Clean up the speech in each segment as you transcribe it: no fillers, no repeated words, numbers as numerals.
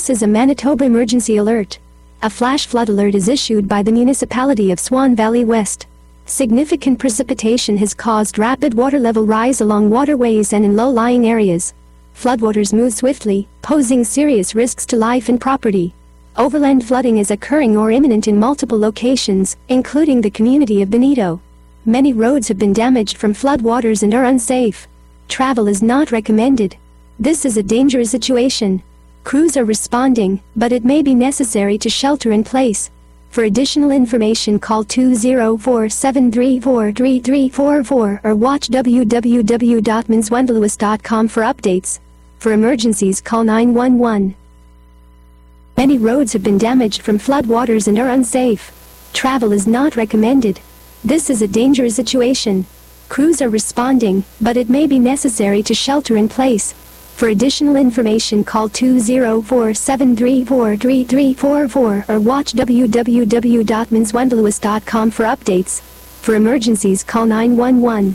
This is a Manitoba emergency alert. A flash flood alert is issued by the municipality of Swan Valley West. Significant precipitation has caused rapid water level rise along waterways and in low-lying areas. Floodwaters move swiftly, posing serious risks to life and property. Overland flooding is occurring or imminent in multiple locations, including the community of Bonito. Many roads have been damaged from floodwaters and are unsafe. Travel is not recommended. This is a dangerous situation. Crews are responding, but it may be necessary to shelter in place. For additional information, call 204-734-3344 or watch www.minswendlewis.com for updates. For emergencies, call 911. Many roads have been damaged from floodwaters and are unsafe. Travel is not recommended. This is a dangerous situation. Crews are responding, but it may be necessary to shelter in place. For additional information, call 204-734-3344 or watch www.minswendlewis.com for updates. For emergencies, call 911.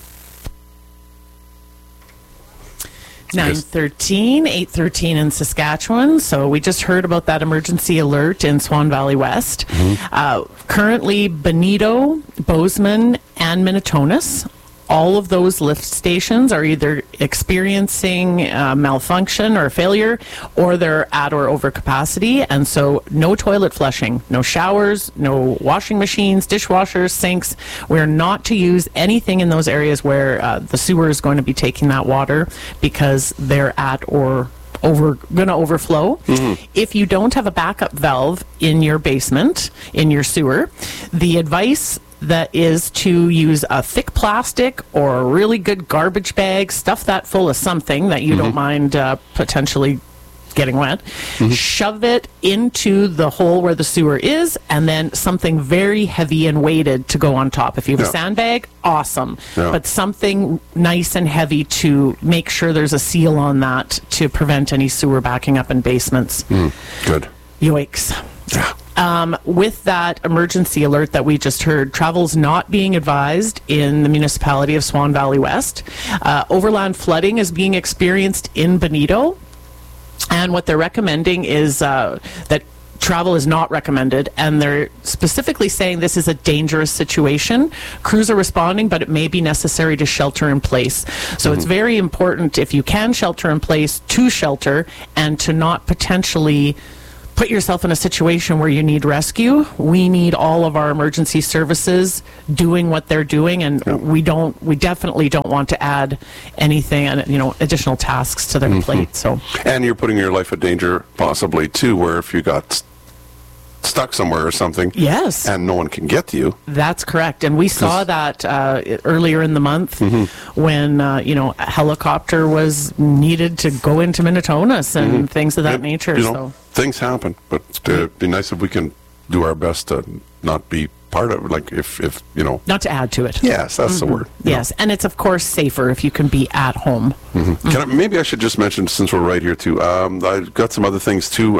9:13, 8:13 in Saskatchewan. So we just heard about that emergency alert in Swan Valley West. Currently, Bonito, Bozeman, and Minitonas, all of those lift stations are either experiencing malfunction or failure, or they're at or over capacity. And so no toilet flushing, no showers, no washing machines, dishwashers, sinks. We're not to use anything in those areas where the sewer is going to be taking that water, because they're at or going to overflow. If you don't have a backup valve in your basement, in your sewer, the advice that is to use a thick plastic or a really good garbage bag, stuff that full of something that you don't mind potentially getting wet, shove it into the hole where the sewer is, and then something very heavy and weighted to go on top. If you have a sandbag, awesome. But something nice and heavy to make sure there's a seal on that to prevent any sewer backing up in basements. Good. Yikes. With that emergency alert that we just heard, travel's not being advised in the municipality of Swan Valley West. Overland flooding is being experienced in Bonito, and what they're recommending is that travel is not recommended, and they're specifically saying this is a dangerous situation. Crews are responding, but it may be necessary to shelter in place. So it's very important, if you can shelter in place, to shelter and to not potentially put yourself in a situation where you need rescue. We need all of our emergency services doing what they're doing, and we definitely don't want to add anything, additional tasks to their plate. So, and you're putting your life in danger possibly too, where if you got stuck somewhere or something, yes, and no one can get to you. That's correct, and we saw that earlier in the month when a helicopter was needed to go into Minitonas and things of that nature. So things happen, but it'd be nice if we can do our best to not be part of it, like if not to add to it. Yes, that's the word. Yes, and it's of course safer if you can be at home. Maybe I should just mention, since we're right here too, I've got some other things too.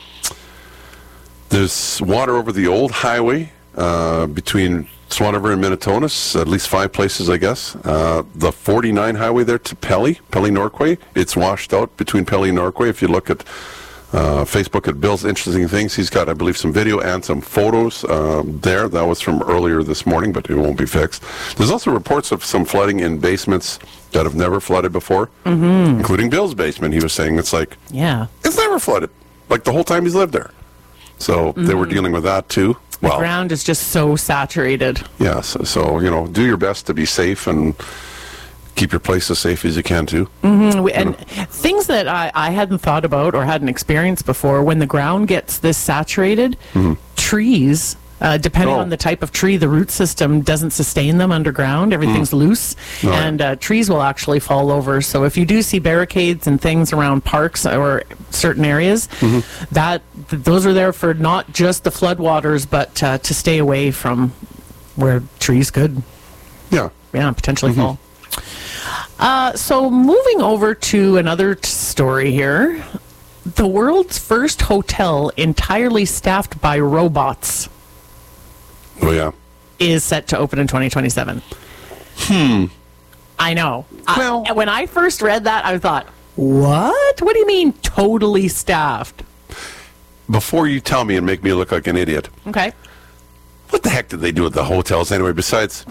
There's water over the old highway between Swan River and Minitonas, at least 5 places, I guess. The 49 highway there to Pelly-Norquay, it's washed out between Pelly and Norquay. If you look at Facebook at Bill's Interesting Things, he's got, I believe, some video and some photos there. That was from earlier this morning, but it won't be fixed. There's also reports of some flooding in basements that have never flooded before, including Bill's basement. He was saying it's never flooded, like the whole time he's lived there. So they were dealing with that too. The ground is just so saturated. Yes. So do your best to be safe and keep your place as safe as you can too. And things that I hadn't thought about or hadn't experienced before, when the ground gets this saturated, trees, depending on the type of tree, the root system doesn't sustain them underground. Everything's loose, and trees will actually fall over. So if you do see barricades and things around parks or certain areas, those are there for not just the floodwaters, but to stay away from where trees could potentially fall. So moving over to another story here, the world's first hotel entirely staffed by robots is set to open in 2027. I know. Well, when I first read that, I thought, what? What do you mean totally staffed? before you tell me and make me look like an idiot, Okay. what the heck did they do at the hotels anyway? Besides,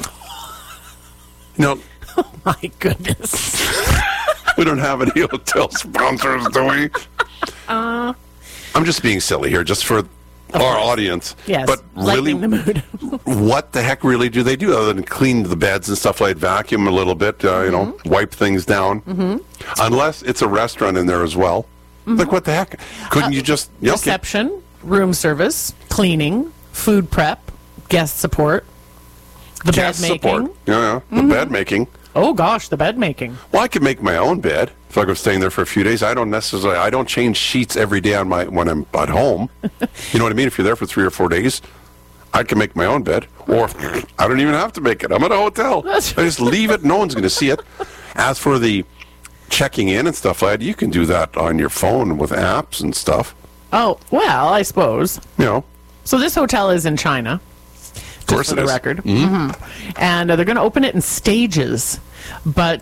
My goodness. we don't have any hotel sponsors, do we? I'm just being silly here, just for our audience. Yes. But really, lightening the mood. what the heck really do they do other than clean the beds and stuff like vacuum a little bit, wipe things down? Unless it's a restaurant in there as well. Like, what the heck? Couldn't you just... Yeah, okay. Reception, room service, cleaning, food prep, guest support, the Guest bed making. support. Yeah, the bed making. Oh gosh, the bed making. Well, I could make my own bed if I was staying there for a few days. I don't change sheets every day when I'm at home. You know what I mean? If you're there for 3 or 4 days, I can make my own bed. Or I don't even have to make it. I'm at a hotel. I just leave it. No one's going to see it. As for the checking in and stuff like that, you can do that on your phone with apps and stuff. Oh, well, I suppose. So this hotel is in China. Of course, for it the is. record. And they're going to open it in stages. But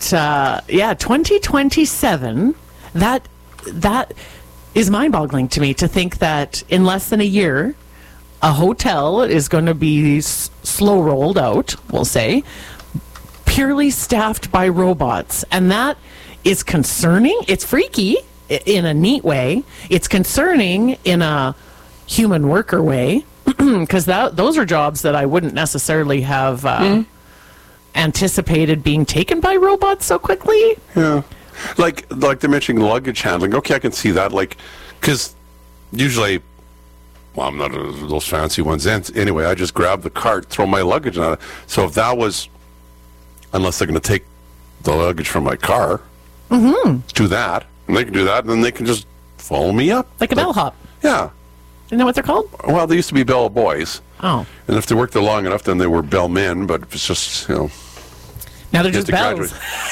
2027, that is mind-boggling to me, to think that in less than a year, a hotel is going to be slow rolled out, we'll say, purely staffed by robots. And that is concerning. It's freaky in a neat way. It's concerning in a human worker way, because those are jobs that I wouldn't necessarily have anticipated being taken by robots so quickly. Yeah. Like they're mentioning luggage handling. Okay, I can see that. Because usually, well, I'm not those fancy ones. Anyway, I just grab the cart, throw my luggage on it. So if that was, unless they're going to take the luggage from my car, do that. And they can do that, and then they can just follow me up. Like a bellhop. Yeah. Isn't that what they're called? Well, they used to be bell boys. Oh. And if they worked there long enough, then they were bellmen, but it's just, Now they're just to bells.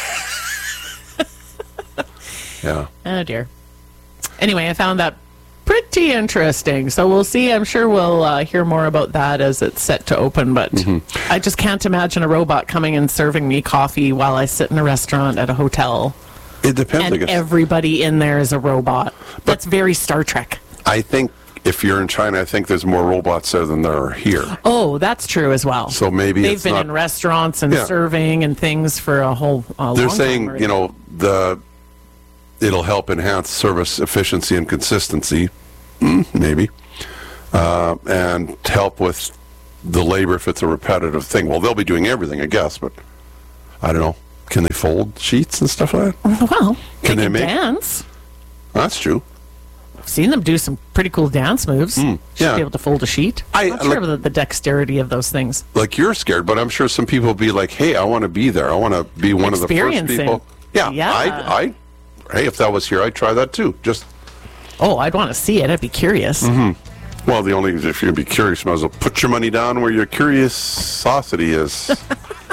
Yeah. Oh, dear. Anyway, I found that pretty interesting. So we'll see. I'm sure we'll hear more about that as it's set to open. But I just can't imagine a robot coming and serving me coffee while I sit in a restaurant at a hotel. It depends, I And guess. everybody in there is a robot. That's very Star Trek. I think if you're in China, I think there's more robots there than there are here. Oh, that's true as well. So maybe they've it's been not- in restaurants and Yeah. serving and things for a long They're time saying, already. it'll help enhance service efficiency and consistency, maybe, and help with the labor if it's a repetitive thing. Well, they'll be doing everything, I guess, but I don't know. Can they fold sheets and stuff like that? Well, Can they make- dance? That's true. I've seen them do some pretty cool dance moves. Should yeah. be able to fold a sheet. I- I'm not sure of the dexterity of those things. Like, you're scared, but I'm sure some people will be like, hey, I want to be there. I want to be one of the first Experiencing. people. Yeah. Yeah. Hey, if that was here, I'd try that too. Just, Oh, I'd want to see it. I'd be curious. well, if you're going to be curious, you might as well put your money down where your curiosity is.